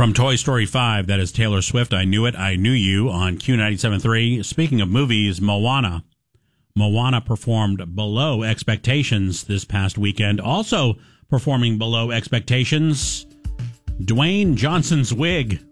From Toy Story 5, that is Taylor Swift, I Knew It, I Knew You on Q97.3. Speaking of movies, Moana. Moana performed below expectations this past weekend. Also performing below expectations, Dwayne Johnson's wig.